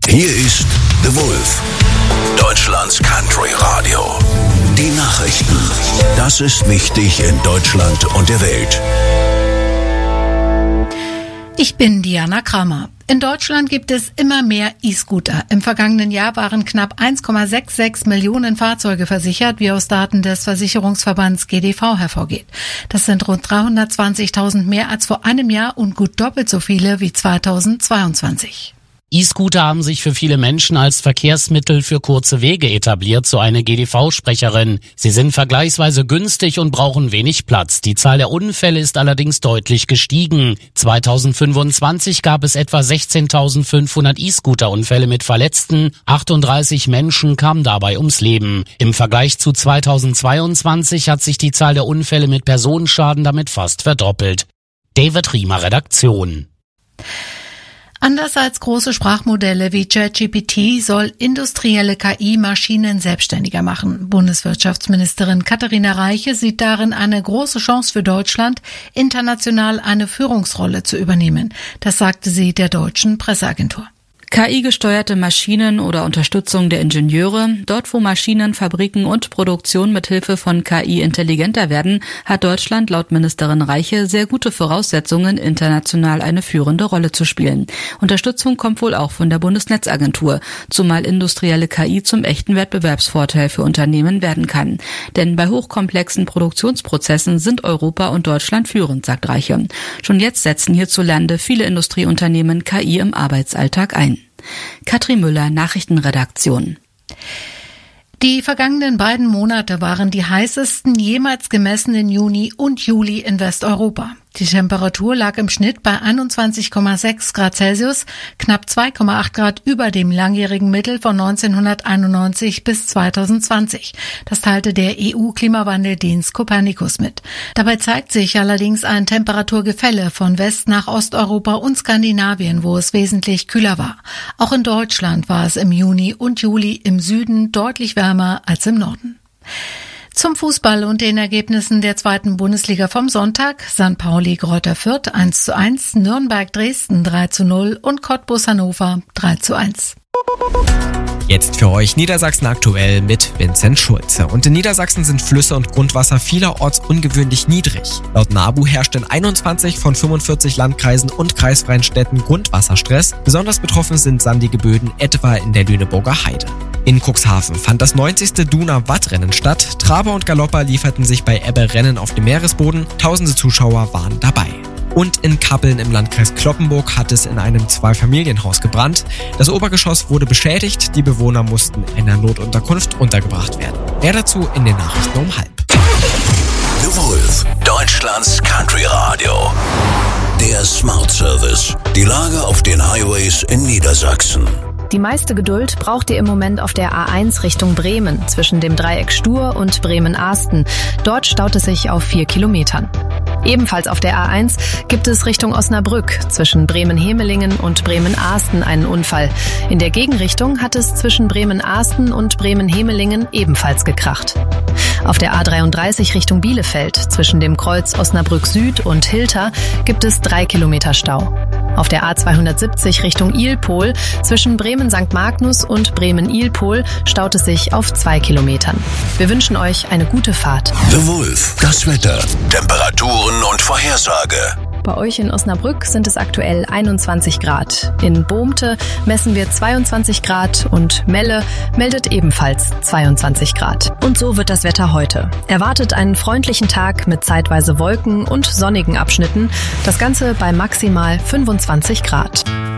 Hier ist The Wolf, Deutschlands Country Radio. Die Nachrichten. Das ist wichtig in Deutschland und der Welt. Ich bin Diana Kramer. In Deutschland gibt es immer mehr E-Scooter. Im vergangenen Jahr waren knapp 1,66 Millionen Fahrzeuge versichert, wie aus Daten des Versicherungsverbands GDV hervorgeht. Das sind rund 320.000 mehr als vor einem Jahr und gut doppelt so viele wie 2022. E-Scooter haben sich für viele Menschen als Verkehrsmittel für kurze Wege etabliert, so eine GDV-Sprecherin. Sie sind vergleichsweise günstig und brauchen wenig Platz. Die Zahl der Unfälle ist allerdings deutlich gestiegen. 2025 gab es etwa 16.500 E-Scooter-Unfälle mit Verletzten. 38 Menschen kamen dabei ums Leben. Im Vergleich zu 2022 hat sich die Zahl der Unfälle mit Personenschaden damit fast verdoppelt. David Riemer, Redaktion. Anders als große Sprachmodelle wie ChatGPT soll industrielle KI Maschinen selbstständiger machen. Bundeswirtschaftsministerin Katharina Reiche sieht darin eine große Chance für Deutschland, international eine Führungsrolle zu übernehmen. Das sagte sie der deutschen Presseagentur. KI-gesteuerte Maschinen oder Unterstützung der Ingenieure. Dort, wo Maschinen, Fabriken und Produktion mit Hilfe von KI intelligenter werden, hat Deutschland laut Ministerin Reiche sehr gute Voraussetzungen, international eine führende Rolle zu spielen. Unterstützung kommt wohl auch von der Bundesnetzagentur, zumal industrielle KI zum echten Wettbewerbsvorteil für Unternehmen werden kann. Denn bei hochkomplexen Produktionsprozessen sind Europa und Deutschland führend, sagt Reiche. Schon jetzt setzen hierzulande viele Industrieunternehmen KI im Arbeitsalltag ein. Katrin Müller, Nachrichtenredaktion. Die vergangenen beiden Monate waren die heißesten jemals gemessenen Juni und Juli in Westeuropa. Die Temperatur lag im Schnitt bei 21,6 Grad Celsius, knapp 2,8 Grad über dem langjährigen Mittel von 1991 bis 2020. Das teilte der EU-Klimawandeldienst Copernicus mit. Dabei zeigt sich allerdings ein Temperaturgefälle von West nach Osteuropa und Skandinavien, wo es wesentlich kühler war. Auch in Deutschland war es im Juni und Juli im Süden deutlich wärmer als im Norden. Zum Fußball und den Ergebnissen der zweiten Bundesliga vom Sonntag: St. Pauli Greuther Fürth 1:1, Nürnberg Dresden 3:0 und Cottbus Hannover 3:1. Jetzt für euch Niedersachsen aktuell mit Vincent Schulze. Und in Niedersachsen sind Flüsse und Grundwasser vielerorts ungewöhnlich niedrig. Laut NABU herrscht in 21 von 45 Landkreisen und kreisfreien Städten Grundwasserstress. Besonders betroffen sind sandige Böden, etwa in der Lüneburger Heide. In Cuxhaven fand das 90. Duna-Wattrennen statt. Traber und Galopper lieferten sich bei Ebbe Rennen auf dem Meeresboden. Tausende Zuschauer waren dabei. Und in Kappeln im Landkreis Cloppenburg hat es in einem Zweifamilienhaus gebrannt. Das Obergeschoss wurde beschädigt, die Bewohner mussten in einer Notunterkunft untergebracht werden. Mehr dazu in den Nachrichten um 12:30. The Wolf, Deutschlands Country Radio. Der Smart Service. Die Lage auf den Highways in Niedersachsen. Die meiste Geduld braucht ihr im Moment auf der A1 Richtung Bremen, zwischen dem Dreieck Stur und Bremen-Ahsten. Dort staut es sich auf 4 Kilometern. Ebenfalls auf der A1 gibt es Richtung Osnabrück zwischen Bremen-Hemelingen und Bremen-Ahsten einen Unfall. In der Gegenrichtung hat es zwischen Bremen-Ahsten und Bremen-Hemelingen ebenfalls gekracht. Auf der A33 Richtung Bielefeld zwischen dem Kreuz Osnabrück Süd und Hilter gibt es 3 Kilometer Stau. Auf der A270 Richtung Ilpol zwischen Bremen-St. Magnus und Bremen-Ilpol staut es sich auf 2 Kilometern. Wir wünschen euch eine gute Fahrt. The Wolf, das Wetter, Temperaturen und Vorhersage. Bei euch in Osnabrück sind es aktuell 21 Grad. In Bohmte messen wir 22 Grad und Melle meldet ebenfalls 22 Grad. Und so wird das Wetter heute. Erwartet einen freundlichen Tag mit zeitweise Wolken und sonnigen Abschnitten. Das Ganze bei maximal 25 Grad.